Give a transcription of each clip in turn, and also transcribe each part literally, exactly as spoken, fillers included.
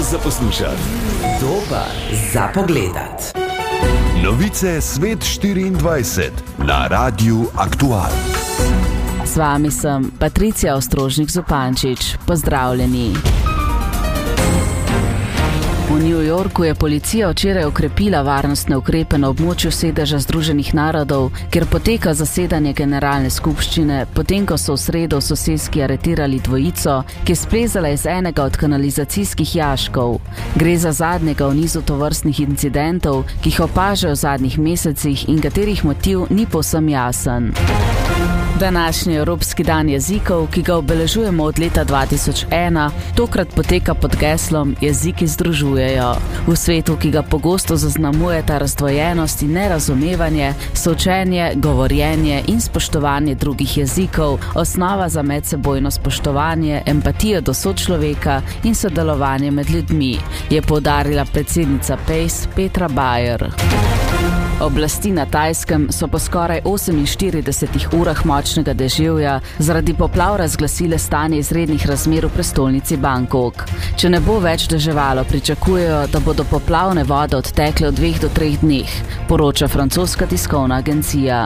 za poslušati, dober za pogledati. Novice Svet štiriindvajset na Radiu Aktual. S vami sem Patricija Ostrožnik-Zupančič. Pozdravljeni. V New Yorku je policija včeraj okrepila varnostne ukrepe na območju sedeža Združenih narodov, kjer poteka zasedanje generalne skupščine, potem ko so v sredo v soseski aretirali dvojico, ki je splezala iz enega od kanalizacijskih jaškov. Gre za zadnjega v nizu tovrstnih incidentov, ki jih opažajo v zadnjih mesecih in katerih motiv ni povsem jasen. Današnji Evropski dan jezikov, ki ga obeležujemo od leta dva tisoč ena, tokrat poteka pod geslom Jeziki združujejo. V svetu, ki ga pogosto zaznamujeta razdvojenost in nerazumevanje, so učenje, govorjenje in spoštovanje drugih jezikov osnova za medsebojno spoštovanje, empatijo do sočloveka in sodelovanje med ljudmi, je poudarila predsednica PACE Petra Bayer. Oblasti na Tajskem so po skoraj oseminštiridesetih urah močnega deževja zaradi poplav razglasile stanje izrednih razmer v prestolnici Bangkok. Če ne bo več deževalo, pričakujejo, da bodo poplavne vode odtekle v dveh do treh dneh, poroča francoska tiskovna agencija.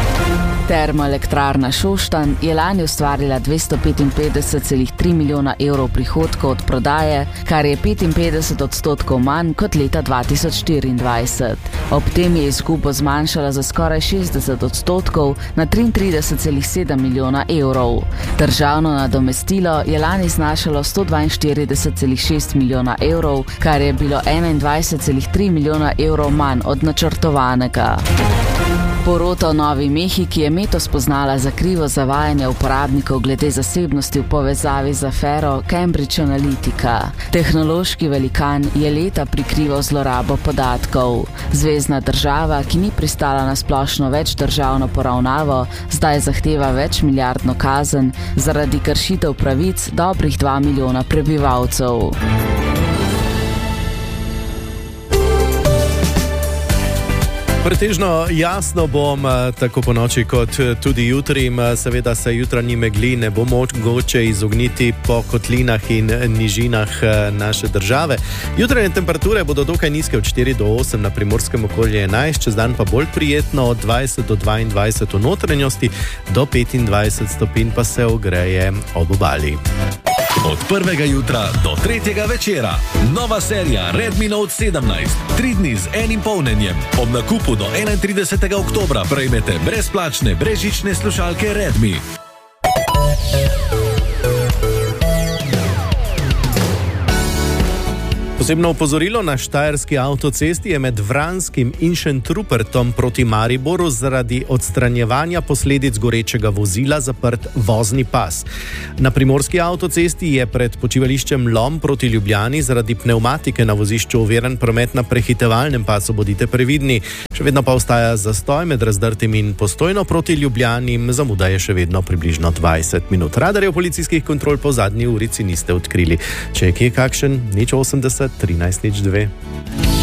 Termoelektrarna Šoštanj je lani ustvarila dvesto petinpetdeset celih tri milijona evrov prihodkov od prodaje, kar je petinpetdeset odstotkov manj kot leta dva tisoč štiriindvajset. Ob tem je izgubo zmanjšala za skoraj šestdeset odstotkov na triintrideset celih sedem milijona evrov. Državno nadomestilo je lani znašalo sto dvainštirideset celih šest milijona evrov, kar je bilo enaindvajset celih tri milijona evrov manj od načrtovanega. Porota v Novi Mehiki je Meto spoznala za krivo zavajanje uporabnikov glede zasebnosti v povezavi z afero Cambridge Analytica. Tehnološki velikan je leta prikrival zlorabo podatkov. Zvezna država, ki ni pristala na splošno večdržavno poravnavo, zdaj zahteva večmilijardno kazen zaradi kršitev pravic dobrih dva milijona prebivalcev. Pretežno jasno bom tako po noči kot tudi jutri. Seveda se jutranji megli ne bo mogoče izogniti po kotlinah in nižinah naše države. Jutranje temperature bodo dokaj nizke od štiri do osem, na primorskem okolje enajst, čez dan pa bolj prijetno od dvajset do dvaindvajset v notranjosti, do petindvajset stopinj pa se ogreje ob obali. Od prvega jutra do tretjega večera. Nova serija Redmi Note sedemnajst. Tri dni z enim polnjenjem. Ob nakupu do enaintridesetega oktobra prejmete brezplačne brezžične slušalke Redmi. Posebno opozorilo na štajerski avtocesti je med Vranskim in Šentrupertom proti Mariboru zaradi odstranjevanja posledic gorečega vozila zaprt vozni pas. Na primorski avtocesti je pred počivališčem Lom proti Ljubljani zaradi pnevmatike na vozišču oviran promet na prehitevalnem pasu, bodite previdni. Še vedno pa ostaja zastoj med Razdrtim in Postojno proti Ljubljani, zamuda je še vedno približno dvajset minut. Radarjev policijskih kontrol po zadnji urici niste odkrili. Če je kje kakšen, nič osemdeset, trinajst nič dve.